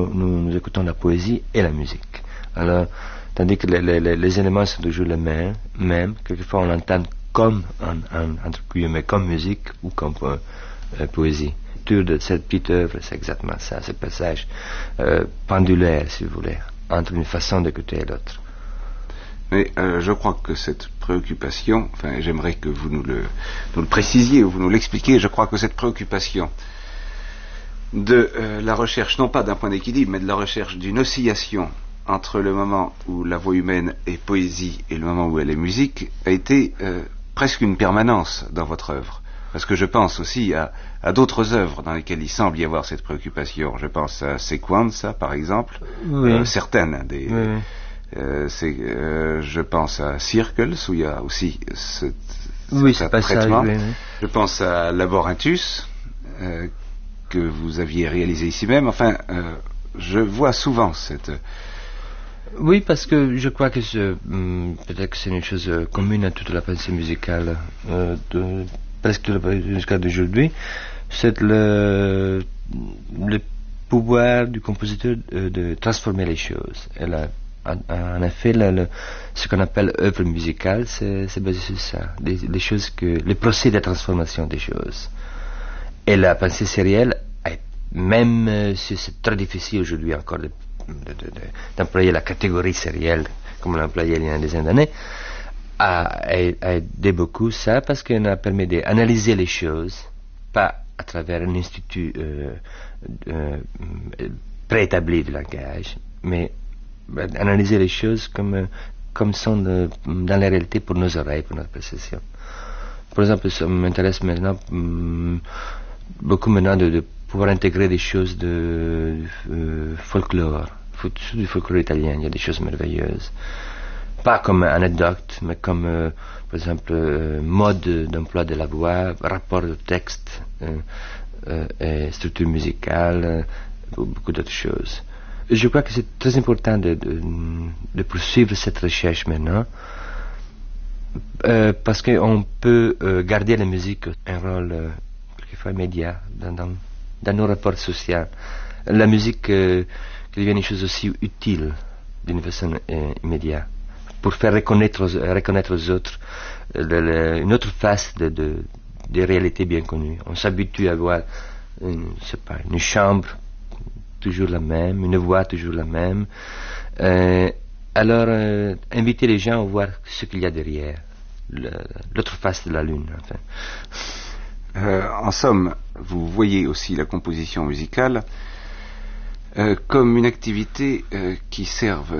nous écoutons la poésie et la musique. Alors, tandis que les éléments sont toujours les mêmes, quelquefois on l'entend comme, entre guillemets, comme musique ou comme poésie. De cette petite œuvre, c'est exactement ça, ce passage pendulaire, si vous voulez, entre une façon d'écouter et l'autre. Mais je crois que cette préoccupation, enfin j'aimerais que vous nous le précisiez ou vous nous l'expliquiez, je crois que cette préoccupation de la recherche, non pas d'un point d'équilibre, mais de la recherche d'une oscillation entre le moment où la voix humaine est poésie et le moment où elle est musique, a été presque une permanence dans votre œuvre. Parce que je pense aussi à d'autres œuvres dans lesquelles il semble y avoir cette préoccupation. Je pense à Sequenza, par exemple, oui. Certaines des... Oui. Je pense à Circles, où il y a aussi ce traitement. Oui. Je pense à Laborinthus, que vous aviez réalisé ici même. Enfin, je vois souvent cette... Oui, parce que je crois que peut-être que c'est une chose commune à toute la pensée musicale, presque toute la pensée musicale d'aujourd'hui, c'est le pouvoir du compositeur de transformer les choses. En effet, ce qu'on appelle œuvre musicale, c'est basé sur ça, les choses le procès de transformation des choses. Et la pensée sérielle, même si c'est très difficile aujourd'hui encore d'employer la catégorie sérielle comme on l'employait il y a une dizaine d'années, a aidé beaucoup ça parce qu'elle a permis d'analyser les choses, pas à travers un institut préétabli de langage, mais analyser les choses comme sont dans la réalité pour nos oreilles, pour notre perception. Par exemple, ça m'intéresse maintenant beaucoup maintenant de pouvoir intégrer des choses de folklore, surtout du folklore italien. Il y a des choses merveilleuses. Pas comme anecdote, mais comme, par exemple, mode d'emploi de la voix, rapport au texte, et structure musicale, beaucoup d'autres choses. Je crois que c'est très important de poursuivre cette recherche maintenant, parce qu'on peut garder la musique un rôle quelquefois immédiat dans nos rapports sociaux. La musique qui devient une chose aussi utile d'une façon immédiate, pour faire reconnaître aux autres une autre face des réalités bien connues. On s'habitue à voir une chambre toujours la même, une voix toujours la même. Alors, inviter les gens à voir ce qu'il y a derrière, l'autre face de la lune. Enfin. En somme, vous voyez aussi la composition musicale comme une activité qui serve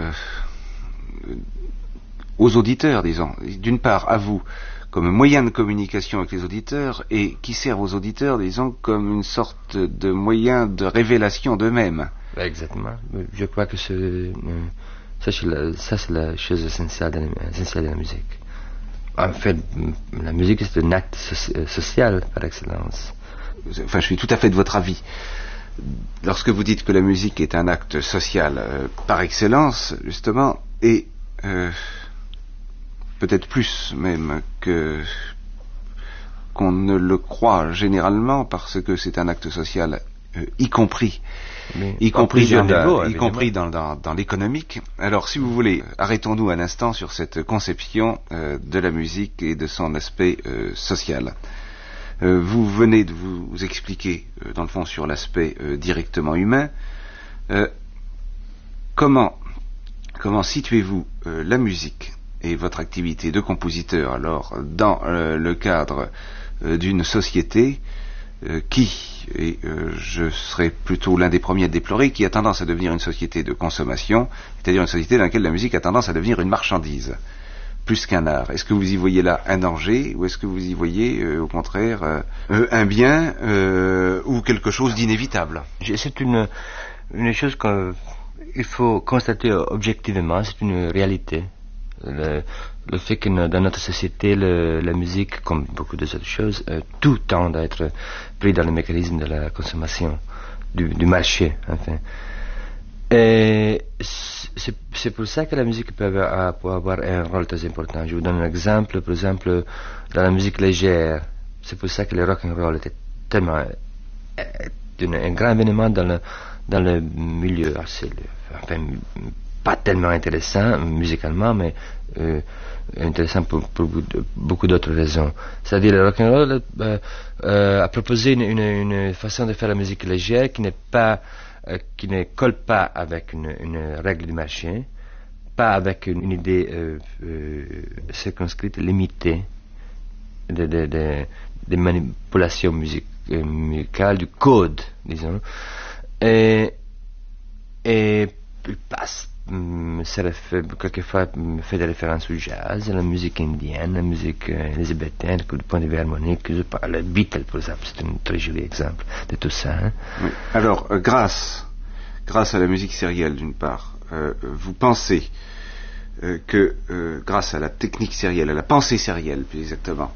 aux auditeurs, disons, d'une part à vous comme moyen de communication avec les auditeurs et qui servent aux auditeurs, disons, comme une sorte de moyen de révélation d'eux-mêmes. Exactement. Je crois que ça c'est la chose essentielle de la musique. En fait, la musique c'est un acte social par excellence. Enfin, je suis tout à fait de votre avis. Lorsque vous dites que la musique est un acte social par excellence, justement, et peut-être plus même qu'on ne le croit généralement, parce que c'est un acte social y compris dans l'économique. Alors, si vous voulez, arrêtons-nous un instant sur cette conception de la musique et de son aspect social. Vous venez de vous expliquer, dans le fond, sur l'aspect directement humain. Comment situez-vous la musique et votre activité de compositeur, alors, dans le cadre d'une société qui, et je serais plutôt l'un des premiers à déplorer, qui a tendance à devenir une société de consommation, c'est-à-dire une société dans laquelle la musique a tendance à devenir une marchandise, plus qu'un art. Est-ce que vous y voyez là un danger, ou est-ce que vous y voyez, au contraire, un bien, ou quelque chose d'inévitable? C'est une chose qu'il faut constater objectivement, c'est une réalité. Le fait que dans notre société, la musique, comme beaucoup d'autres choses, tout tend à être pris dans le mécanisme de la consommation, du marché, enfin. Et c'est pour ça que la musique peut avoir un rôle très important. Je vous donne un exemple, par exemple, dans la musique légère. C'est pour ça que le rock and roll était tellement un grand événement dans dans le milieu assez, enfin, pas tellement intéressant musicalement, mais intéressant pour beaucoup d'autres raisons. C'est-à-dire le rock'n'roll a proposé une façon de faire la musique légère qui ne colle pas avec une règle du marché, pas avec une idée circonscrite, limitée de manipulation musicale, du code, disons. Et il passe, quelquefois fait des références au jazz, à la musique indienne, à la musique élisabéthaine, du point de vue harmonique. Le Beatles, par exemple, c'est un très joli exemple de tout ça. Hein. Oui. Alors, grâce à la musique sérielle, d'une part, vous pensez que grâce à la technique sérielle, à la pensée sérielle plus exactement,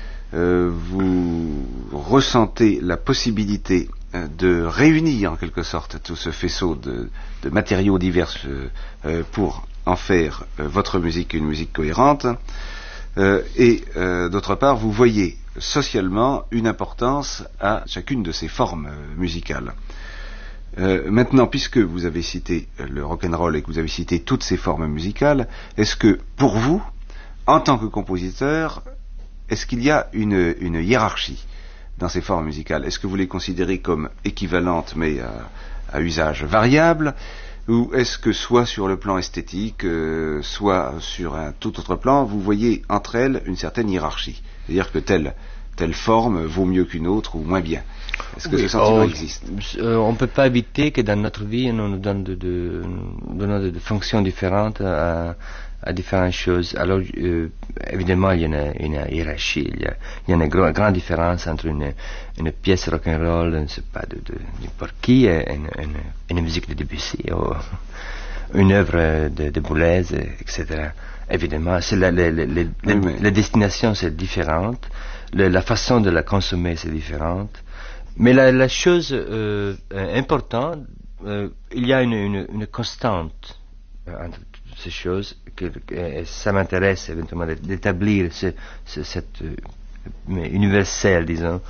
vous ressentez la possibilité de réunir en quelque sorte tout ce faisceau de matériaux divers pour en faire votre musique une musique cohérente, et d'autre part vous voyez socialement une importance à chacune de ces formes musicales. Maintenant, puisque vous avez cité le rock'n'roll et que vous avez cité toutes ces formes musicales, est-ce que pour vous, en tant que compositeur, est-ce qu'il y a une hiérarchie dans ces formes musicales? Est-ce que vous les considérez comme équivalentes mais à usage variable? Ou est-ce que soit sur le plan esthétique, soit sur un tout autre plan, vous voyez entre elles une certaine hiérarchie? C'est-à-dire que telle forme vaut mieux qu'une autre ou moins bien. Est-ce que ce sentiment existe? On ne peut pas éviter que dans notre vie, on nous donne de fonctions différentes à différentes choses. Alors, évidemment, il y a une hiérarchie. Il y a une grande différence entre une pièce rock'n'roll, je ne sais pas, de n'importe qui, et une musique de Debussy, ou une œuvre de Boulez, etc. Évidemment, c'est la destination, c'est différente. La façon de la consommer, c'est différente. Mais la chose importante, il y a une constante entre ces choses, et ça m'intéresse éventuellement d'établir cette universelle, disons,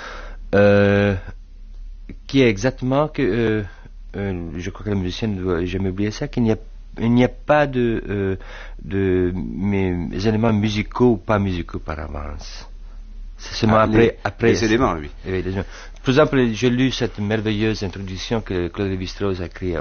qui est exactement que, je crois que le musicien ne doit jamais oublier ça, qu'il n'y a pas de mes éléments musicaux ou pas musicaux par avance. C'est seulement après les éléments, lui. Par exemple, j'ai lu cette merveilleuse introduction que Claude Lévi-Strauss a écrite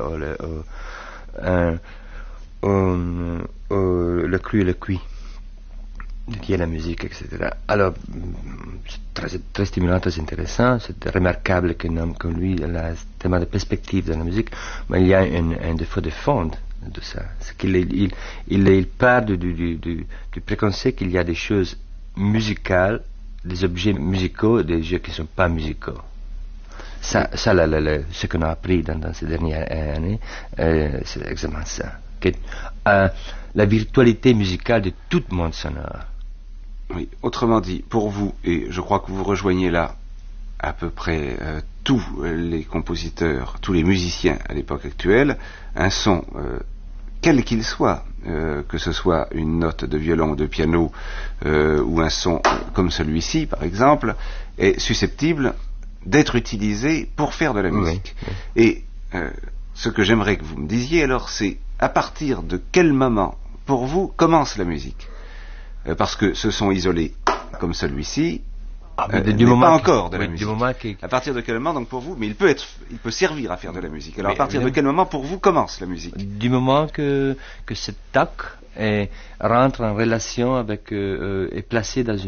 le cru et le cuit, qui est la musique, etc. Alors, c'est très stimulant, très intéressant, c'est remarquable qu'un homme comme lui a tellement de perspectives dans la musique, mais il y a un défaut de fond de ça. C'est qu'il part du préconcept qu'il y a des choses musicales, des objets musicaux et des objets qui ne sont pas musicaux. Ça ce qu'on a appris dans ces dernières années, c'est exactement ça. La virtualité musicale de tout le monde sonore. Oui, autrement dit, pour vous, et je crois que vous rejoignez là à peu près tous les compositeurs, tous les musiciens à l'époque actuelle, un son, quel qu'il soit, que ce soit une note de violon ou de piano, ou un son comme celui-ci par exemple, est susceptible d'être utilisé pour faire de la musique. Oui. Et ce que j'aimerais que vous me disiez alors, c'est à partir de quel moment pour vous commence la musique, parce que ce son isolé comme celui-ci n'est pas encore de la musique. À partir de quel moment donc pour vous? Mais il peut servir à faire de la musique. Alors à partir de quel moment pour vous commence la musique? Du moment que cette tac rentre en relation avec est placée dans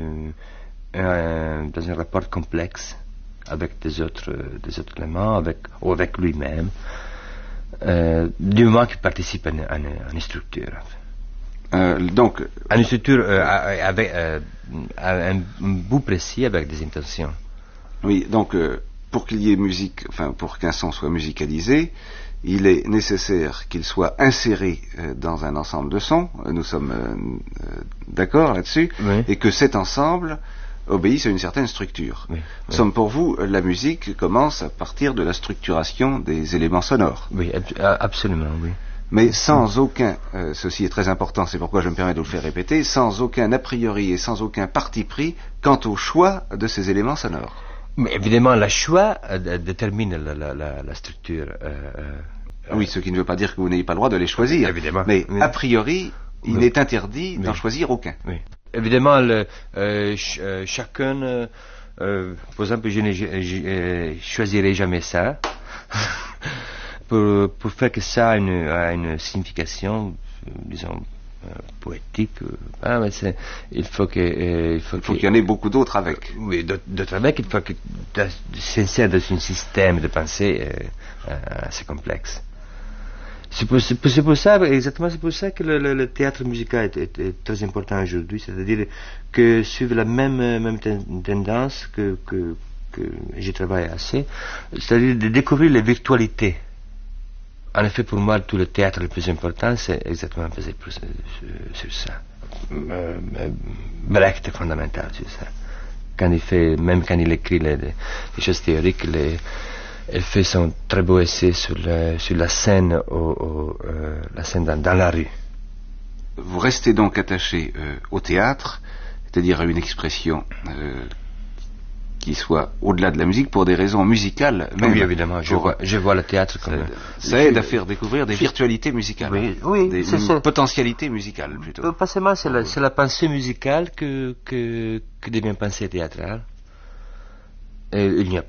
un rapport complexe avec des autres éléments, ou avec lui-même, du moment qu'il participe à une structure. Donc, à une structure avec un bout précis, avec des intentions. Oui, donc pour qu'il y ait musique, enfin pour qu'un son soit musicalisé, il est nécessaire qu'il soit inséré dans un ensemble de sons. Nous sommes d'accord là-dessus, oui. Et que cet ensemble obéissent à une certaine structure. Oui, oui. Somme pour vous, la musique commence à partir de la structuration des éléments sonores. Oui, absolument, oui. Mais sans aucun, ceci est très important, c'est pourquoi je me permets de vous le faire répéter, sans aucun a priori et sans aucun parti pris quant au choix de ces éléments sonores. Mais évidemment, le choix détermine la structure. Oui, ce qui ne veut pas dire que vous n'ayez pas le droit de les choisir. Évidemment. Mais oui. a priori, il est interdit d'en choisir aucun. Oui. Évidemment, chacun, par exemple, je ne choisirai jamais ça. pour faire que ça a une signification, disons, poétique. Mais il faut qu'il y en ait beaucoup d'autres avec. Oui, d'autres avec. Il faut que s'insère dans un système de pensée assez complexe. C'est pour ça, exactement, c'est pour ça que le théâtre musical est très important aujourd'hui. C'est-à-dire que suivre la même tendance que j'ai travaillé assez, c'est-à-dire de découvrir les virtualités. En effet, pour moi, tout le théâtre le plus important, c'est exactement basé sur ça. Brecht est fondamental sur ça. Même quand il écrit les choses théoriques, il fait son très beau essai sur la scène, la scène dans la rue. Vous restez donc attaché au théâtre, c'est-à-dire à une expression qui soit au-delà de la musique pour des raisons musicales. Même oui, évidemment, je vois le théâtre comme... Ça aide à faire découvrir des virtualités musicales, des potentialités musicales plutôt. Pas seulement, c'est la pensée musicale que devient pensée théâtrale. Et il n'y a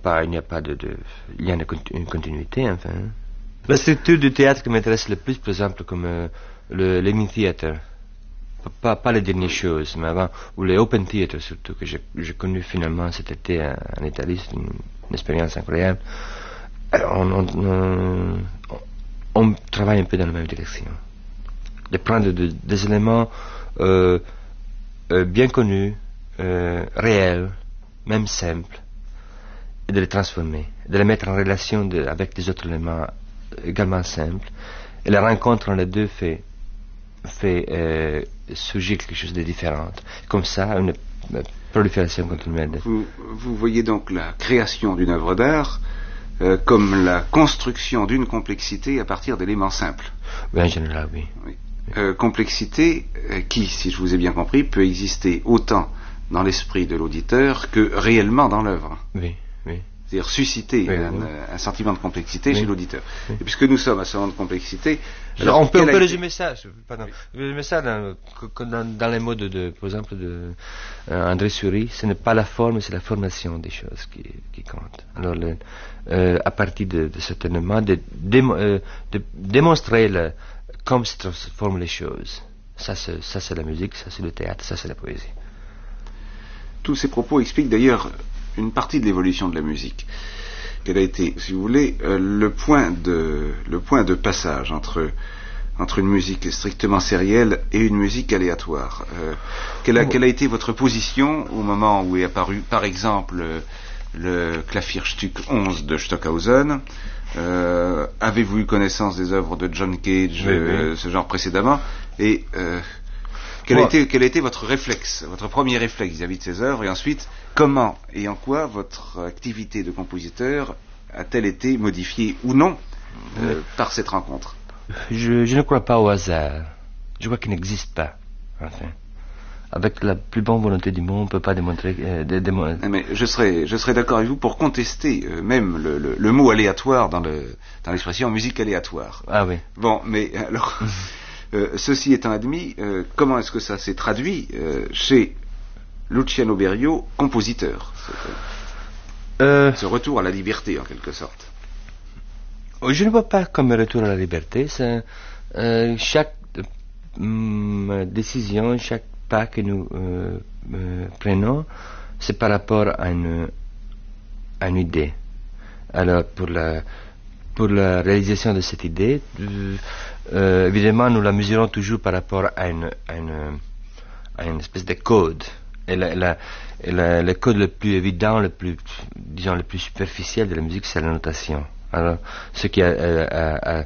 une continuité, enfin. La structure du théâtre qui m'intéresse le plus, par exemple, comme le mini theater. Pas les dernières choses, mais avant, ou les open theater surtout, que j'ai connu finalement cet été en Italie, c'est une expérience incroyable. Alors, on travaille un peu dans la même direction. De prendre des éléments bien connus, réels, même simples, et de les transformer, de les mettre en relation avec des autres éléments également simples. Et la rencontre entre les deux fait surgir quelque chose de différent. Comme ça, une prolifération continuelle. Vous voyez donc la création d'une œuvre d'art comme la construction d'une complexité à partir d'éléments simples. Oui, en général, oui. Complexité qui, si je vous ai bien compris, peut exister autant dans l'esprit de l'auditeur que réellement dans l'œuvre. Oui, oui. C'est-à-dire susciter un sentiment de complexité chez l'auditeur. Et puisque nous sommes à ce moment de complexité... Alors on peut résumer ça, résumer ça dans les mots par exemple, de André Souris. Ce n'est pas la forme, c'est la formation des choses qui compte. Alors, à partir de cet élément, de démontrer comment se transforment les choses. Ça, c'est la musique, ça, c'est le théâtre, ça, c'est la poésie. Tous ces propos expliquent d'ailleurs une partie de l'évolution de la musique. Quel a été, si vous voulez, le point de passage entre une musique strictement sérielle et une musique aléatoire. Quelle a été votre position au moment où est apparu, par exemple, le Klavierstück 11 de Stockhausen? Avez-vous eu connaissance des œuvres de John Cage, ce genre précédemment? Et quel a été votre réflexe, votre premier réflexe vis-à-vis de ces œuvres? Et ensuite, comment et en quoi votre activité de compositeur a-t-elle été modifiée ou non par cette rencontre? Je ne crois pas au hasard. Je crois qu'il n'existe pas. Enfin, avec la plus bonne volonté du monde, on ne peut pas démontrer... Mais je serais d'accord avec vous pour contester même le mot aléatoire dans l'expression musique aléatoire. Ah oui. Bon, mais alors... ceci étant admis, comment est-ce que ça s'est traduit chez Luciano Berio, compositeur, ce retour à la liberté en quelque sorte? Je ne vois pas comme un retour à la liberté. Chaque décision, chaque pas que nous prenons, c'est par rapport à une idée. Alors pour la réalisation de cette idée, évidemment, nous la mesurons toujours par rapport à une espèce de code. Et le code le plus évident, le plus superficiel de la musique, c'est la notation. Alors, ce qui a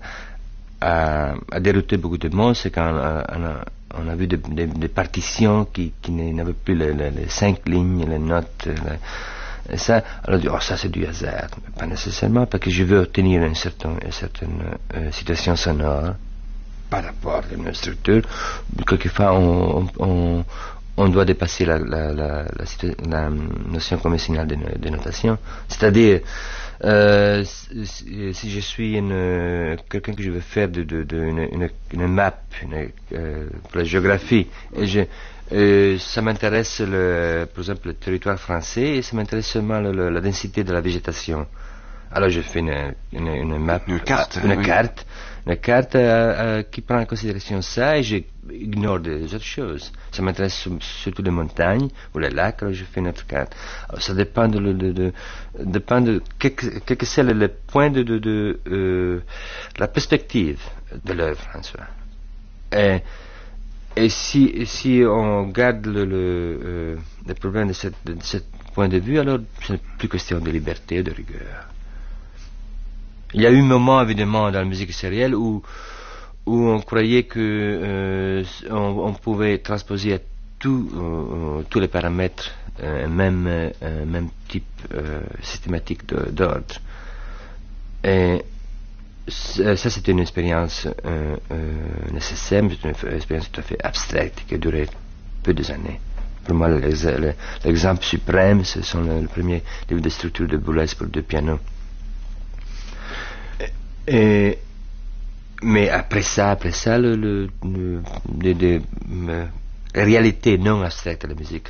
dérouté beaucoup de monde, c'est qu'on a vu des partitions qui n'avaient plus les 5 lignes, les notes. Et ça, alors on dit, ça c'est du hasard. Mais pas nécessairement, parce que je veux obtenir une certaine situation sonore par rapport à une structure. Quelquefois, on on doit dépasser la notion conventionnelle de notation. C'est-à-dire, si je suis quelqu'un que je veux faire une map pour la géographie, et ça m'intéresse, par exemple, le territoire français, et ça m'intéresse seulement la densité de la végétation. Alors je fais une map, une carte qui prend en considération ça, et j'ignore des autres choses. Ça m'intéresse surtout les montagnes ou les lacs, alors je fais une autre carte. Alors, ça dépend dépend de quel que c'est le point de la perspective de l'œuvre en soi. Et si on garde le problème de ce point de vue, alors ce n'est plus question de liberté et de rigueur. Il y a eu un moment, évidemment, dans la musique sérielle où on croyait que on pouvait transposer à tous les paramètres un même type systématique d'ordre. Et ça, c'était une expérience nécessaire, mais c'est une expérience tout à fait abstraite qui a duré peu d'années. Pour moi, l'exemple suprême, ce sont le premier livre de structure de Boulez pour 2 pianos. Mais après ça, les réalités non abstraites de la musique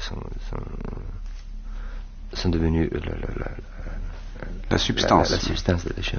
sont devenues la substance. La substance de la chose.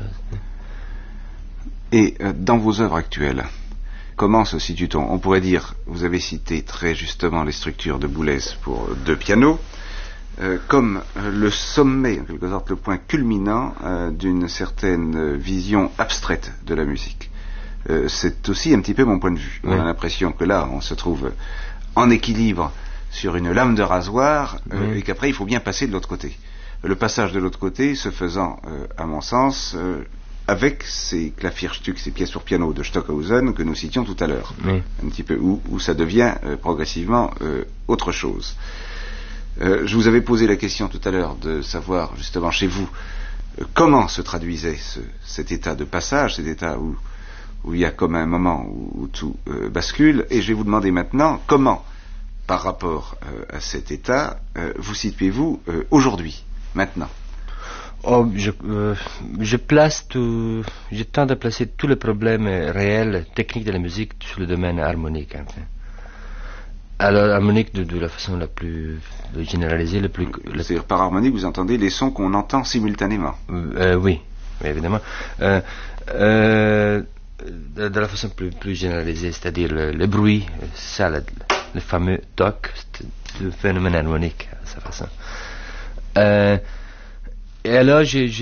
Et dans vos œuvres actuelles, comment se situe-t-on? On pourrait dire, vous avez cité très justement les structures de Boulez pour 2 pianos, comme le sommet, en quelque sorte, le point culminant d'une certaine vision abstraite de la musique. C'est aussi un petit peu mon point de vue. Oui. On a l'impression que là, on se trouve en équilibre sur une lame de rasoir, et qu'après, il faut bien passer de l'autre côté. Le passage de l'autre côté se faisant, à mon sens, avec ces Klavierstücks, ces pièces pour piano de Stockhausen que nous citions tout à l'heure. Oui. Un petit peu, où ça devient progressivement autre chose. Je vous avais posé la question tout à l'heure de savoir justement chez vous comment se traduisait cet état de passage, cet état où il y a comme un moment où tout bascule, et je vais vous demander maintenant comment, par rapport à cet état, vous situez-vous aujourd'hui, maintenant. Je tente à placer tous les problèmes réels, techniques de la musique sur le domaine harmonique. Enfin. Alors, harmonique de la façon la plus généralisée, C'est-à-dire par harmonique, vous entendez les sons qu'on entend simultanément. Oui, évidemment. De la façon plus généralisée, c'est-à-dire le bruit, ça, le fameux toc, c'est le phénomène harmonique à sa façon. Et alors,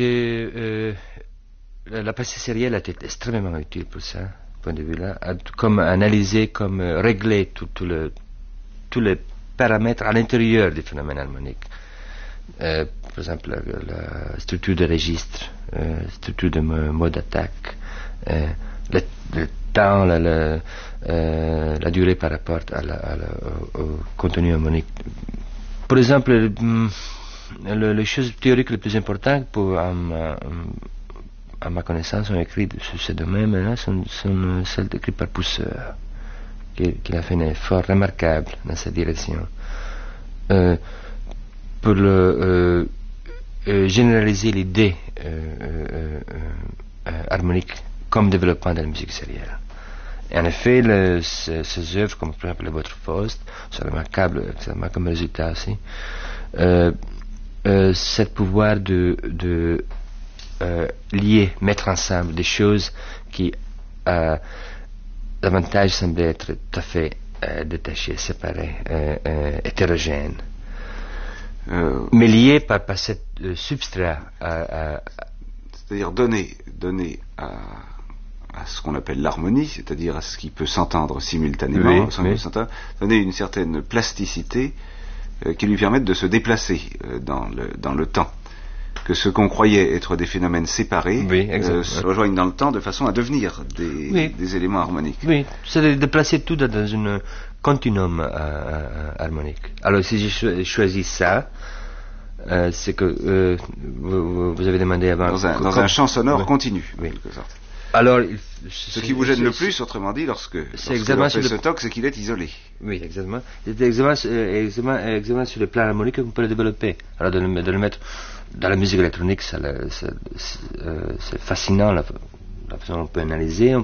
la passée sérielle a été extrêmement utile pour ça, point de vue-là, comme analyser, comme régler tous les paramètres à l'intérieur du phénomène harmonique. Par exemple, la structure de registre, structure de mode d'attaque, le temps, la durée par rapport au contenu harmonique. Par exemple, les choses théoriques les plus importantes à ma connaissance sont écrites sur ce domaine sont celles écrites par Pousseur, qui a fait un effort remarquable dans cette direction pour généraliser l'idée harmonique comme développement de la musique sérielle. Et en effet, ces œuvres, comme par exemple le Votre Faust, sont remarquables, exactement comme résultat aussi. Ce pouvoir de lier, mettre ensemble des choses qui davantage semblaient être tout à fait détachées, séparées, hétérogènes. Mais liées par cette substrat. C'est-à-dire donner à ce qu'on appelle l'harmonie, c'est-à-dire à ce qui peut s'entendre simultanément, donner une certaine plasticité qui lui permette de se déplacer dans le temps, que ce qu'on croyait être des phénomènes séparés se rejoignent dans le temps de façon à devenir des éléments harmoniques. Oui, c'est de déplacer tout dans un continuum harmonique. Alors si j'ai choisi ça, c'est que vous avez demandé avant... Dans un champ sonore continu, en quelque sorte. Alors, ce qui vous gêne le plus, autrement dit, lorsque l'on fait ce talk, c'est qu'il est isolé. Oui, exactement. C'est exactement sur le plan harmonique qu'on peut le développer. Alors, de le mettre dans la musique électronique, c'est fascinant la façon dont on peut analyser.